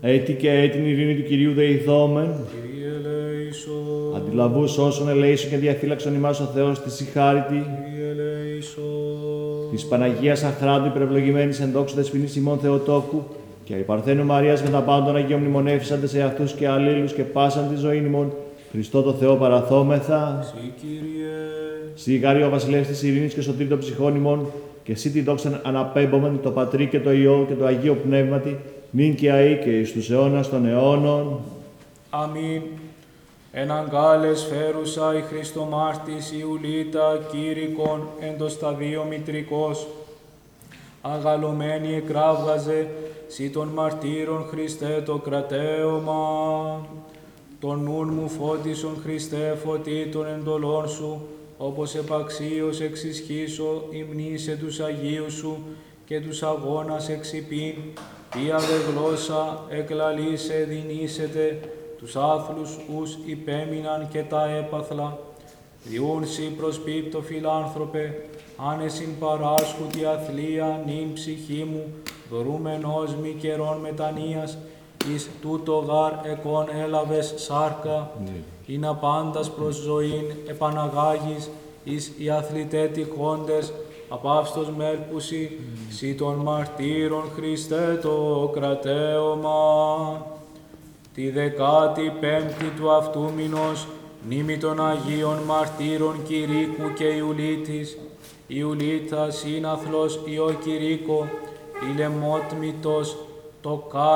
Έτη και την ειρήνη του Κυρίου δεηθόμεν. Κύριε ελέησον. Αντιλαβούς όσων ελέησον και διαφύλαξον ημάς ο Θεός τη συγχάρητη. Κύριε ελέησον. Της Παναγίας Αχράντου υπερευλογημένης εν δόξου δεσποινής ημών Θεοτόκου και η Παρθένου Μαρίας με τα πάντων Αγίων μνημονεύσαντες σε αυτούς και αλλήλους και πάσαν τη ζωή ημών. Χριστό το Θεό παραθόμεθα. Συ Κύριε. Συ γάρει ο βασιλεύς της ειρήνης και σωτήρ των ψυχών ημών, και εσύ τη δόξαν αναπέμπομεν το Πατρί και το Υιό και το Αγίο Πνεύματι, νυν και αεί και εις τους αιώνας των αιώνων. Αμήν. Έναν κάλες φέρουσα η Χριστομάρτης Ιουλίτα Κήρυκον εν το σταδίο μητρικός. Αγαλωμένη εκράβγαζε σι των μαρτύρων Χριστέ το κρατέωμα. Τον νουν μου φώτισον Χριστέ φωτί των εντολών σου, όπως επαξίως εξισχύσω υμνήσε τους Αγίους σου και τους αγώνας εξυπήν, ποια δε γλώσσα εκλαλήσε δυνήσετε, τους άθλους ους υπέμειναν και τα έπαθλα. Διούν σοι προσπίπτω φιλάνθρωπε, άνεσιν παράσχου τη αθλία νυν ψυχή μου, δωρούμενός μη καιρών μετανοίας, εις τούτο γάρ εκόν έλαβες σάρκα, ειν απάντας προς ζωήν επαναγάγεις, εις οι αθλητέ τυχόντες, απαύστος μέρπουσι, σι των μαρτύρων Χριστέ το κρατέωμα. Τη 15η του αυτού μηνός, μνήμη των Αγίων Μαρτύρων Κηρύκου και Ιουλίτης, Ιουλίτα σύναθλος Ιω Κηρύκο, ηλεμότμητος το